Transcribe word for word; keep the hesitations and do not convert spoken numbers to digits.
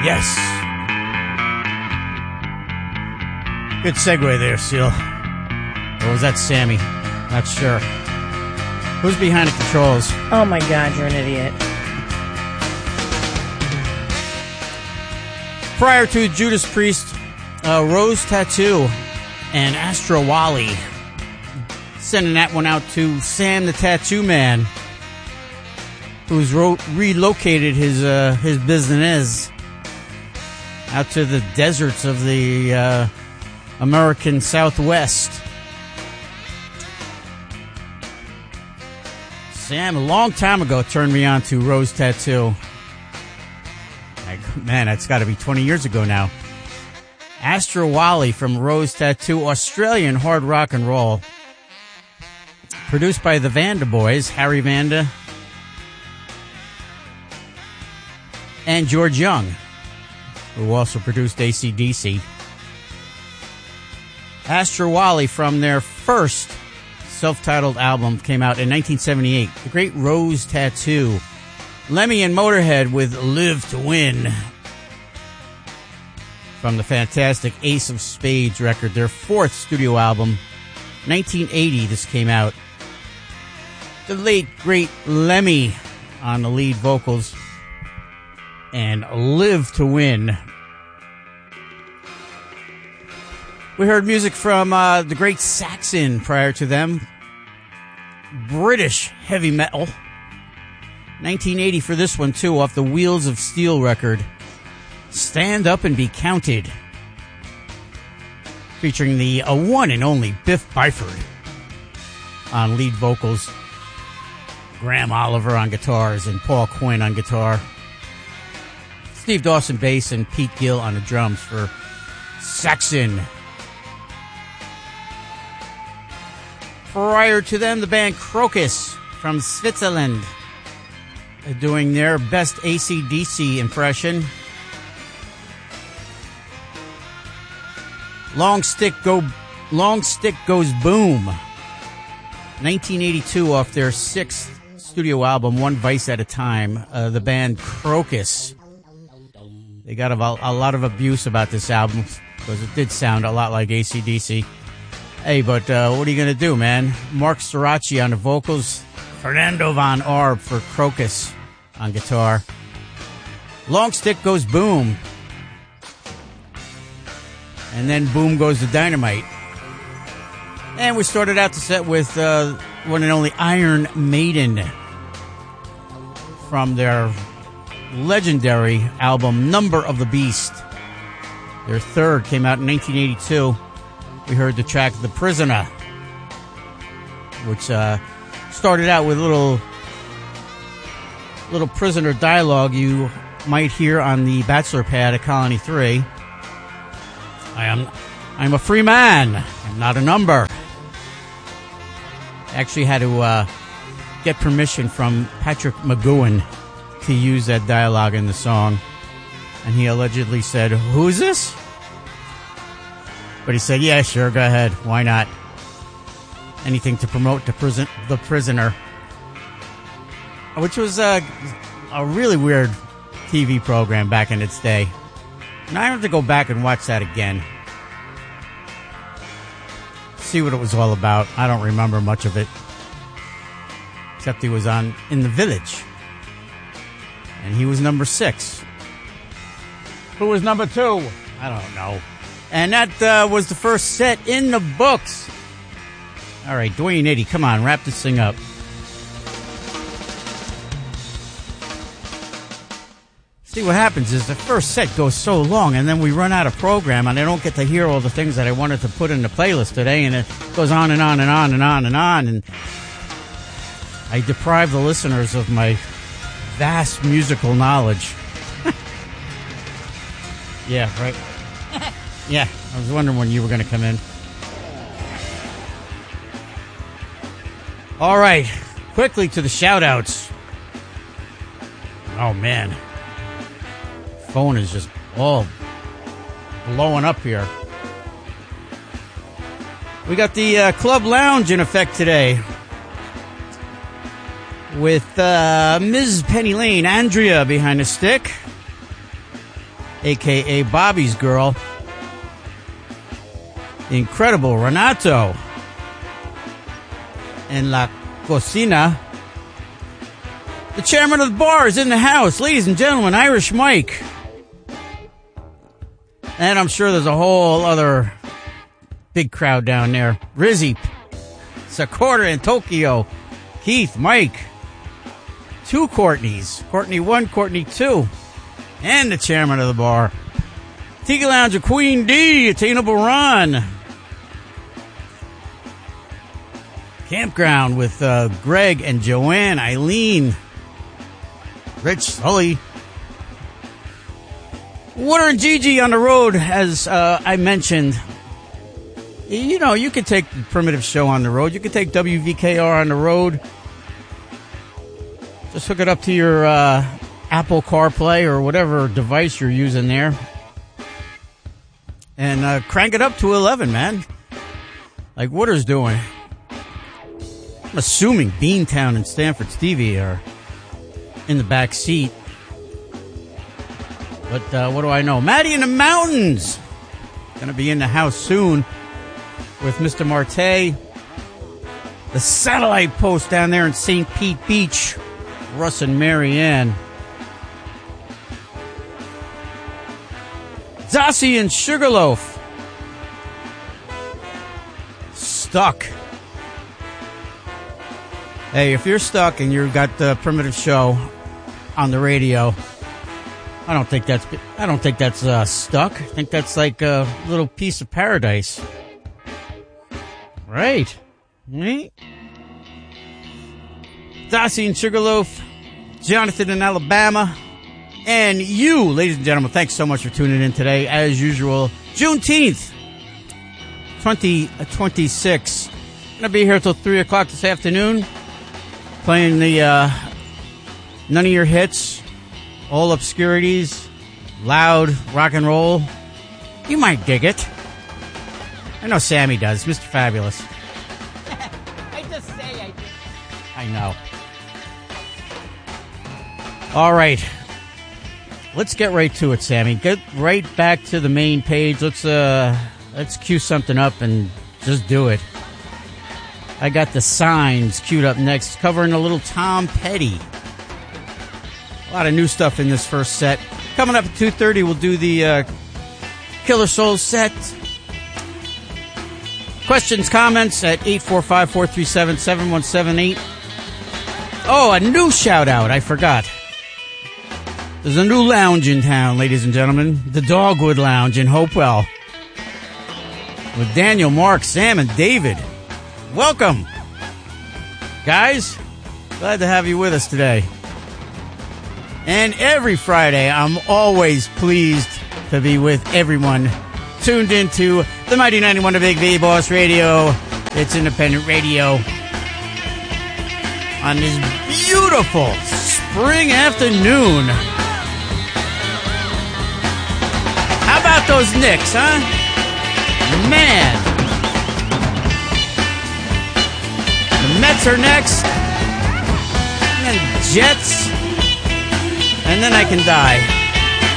Yes. Good segue there, Seal. Or was that Sammy? Not sure. Who's behind the controls? Oh my God, you're an idiot. Prior to Judas Priest, uh, Rose Tattoo, and Astro Wally. Sending that one out to Sam the Tattoo Man, who's ro- relocated his uh, his business out to the deserts of the uh, American Southwest. Sam, a long time ago, turned me on to Rose Tattoo. Like, man, that's got to be twenty years ago now. Astro Wally from Rose Tattoo, Australian hard rock and roll. Produced by the Vanda Boys, Harry Vanda and George Young, who also produced A C D C. Astro Wally, from their first self-titled album, came out in nineteen seventy-eight. The Great Rose Tattoo. Lemmy and Motorhead with Live to Win. From the fantastic Ace of Spades record, their fourth studio album. nineteen eighty, this came out. The late, great Lemmy on the lead vocals. And Live to Win. We heard music from uh, the great Saxon prior to them. British heavy metal. nineteen eighty for this one, too, off the Wheels of Steel record. Stand Up and Be Counted. Featuring the uh, one and only Biff Byford on lead vocals. Graham Oliver on guitars and Paul Coyne on guitar. Steve Dawson bass and Pete Gill on the drums for Saxon. Prior to them, the band Crocus from Switzerland, doing their best A C D C impression. Long Stick Go, Long Stick Goes Boom. nineteen eighty-two, off their sixth studio album, One Vice at a Time. Uh, the band Crocus. They got a, a lot of abuse about this album because it did sound a lot like A C D C. Hey, but uh, what are you going to do, man? Mark Sirachi on the vocals. Fernando Von Arb for Crocus on guitar. Long Stick Goes Boom. And then boom goes the dynamite. And we started out the set with uh, one and only Iron Maiden from their legendary album Number of the Beast. Their third came out in nineteen eighty-two. We heard the track The Prisoner, which uh, started out with little little prisoner dialogue you might hear on the bachelor pad at Colony three. I am I'm a free man. I'm not a number. I actually had to uh, get permission from Patrick McGowan to use that dialogue in the song. And he allegedly said, "Who's this?" But he said, "Yeah, sure, go ahead. Why not? Anything to promote the prison, the prisoner." Which was uh, a really weird T V program back in its day. And I have to go back and watch that again. See what it was all about. I don't remember much of it. Except he was on In the Village. And he was number six. Who was number two? I don't know. And that uh, was the first set in the books. All right, Dwayne Eddy, come on, wrap this thing up. See, what happens is the first set goes so long, and then we run out of program, and I don't get to hear all the things that I wanted to put in the playlist today, and it goes on and on and on and on and on, and I deprive the listeners of my vast musical knowledge. Yeah, right. Yeah, I was wondering when you were going to come in. All right, quickly to the shout-outs. Oh, man. Phone is just all blowing up here. We got the uh, Club Lounge in effect today with uh, Miz Penny Lane, Andrea behind the stick. a k a. Bobby's girl. The incredible Renato. And La Cocina. The chairman of the bar is in the house. Ladies and gentlemen, Irish Mike. And I'm sure there's a whole other big crowd down there. Rizzy, Sakura in Tokyo, Keith, Mike, two Courtneys, Courtney one, Courtney two, and the chairman of the bar. Tiki Lounge of Queen D, Attainable Ron. Campground with uh, Greg and Joanne, Eileen, Rich, Sully. Water and Gigi on the road, as uh, I mentioned. You know, you could take the Primitive Show on the road. You could take W V K R on the road. Just hook it up to your uh, Apple CarPlay or whatever device you're using there. And uh, crank it up to eleven, man. Like Water's doing. I'm assuming Beantown and Stanford Stevie are in the back seat. But uh, what do I know? Maddie in the Mountains. Going to be in the house soon with Mister Marte. The satellite post down there in Saint Pete Beach. Russ and Marianne. Zossie and Sugarloaf. Stuck. Hey, if you're stuck and you've got the Primitive Show on the radio, I don't think that's I don't think that's uh, stuck. I think that's like a little piece of paradise. Right. Right. Darcy and Sugarloaf, Jonathan in Alabama, and you, ladies and gentlemen, thanks so much for tuning in today. As usual, Juneteenth, twenty twenty-six. I'm going to be here till three o'clock this afternoon, playing the uh, None of Your Hits, all obscurities, loud rock and roll. You might dig it. I know Sammy does. Mister Fabulous. I just say I do. I know. All right. Let's get right to it, Sammy. Get right back to the main page. Let's uh, let's cue something up and just do it. I got the Signs queued up next, covering a little Tom Petty. A lot of new stuff in this first set. Coming up at two thirty, we'll do the uh, Killer Soul set. Questions, comments at eight four five, four three seven, seven one seven eight. Oh, a new shout-out. I forgot. There's a new lounge in town, ladies and gentlemen. The Dogwood Lounge in Hopewell. With Daniel, Mark, Sam, and David. Welcome. Guys, glad to have you with us today. And every Friday, I'm always pleased to be with everyone tuned into the Mighty ninety-one to Big V Boss Radio. It's independent radio on this beautiful spring afternoon. How about those Knicks, huh? Man. The Mets are next. And then Jets. And then I can die.